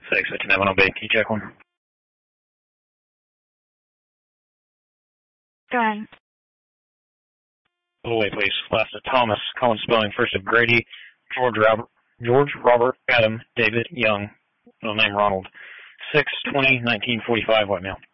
6, I can have an obey. Can you check one? Go ahead. Away, please. Last of Thomas, Colin spelling, first of Grady, George, Robert, Adam, David, Young, middle name Ronald. 6/20/1945, white male.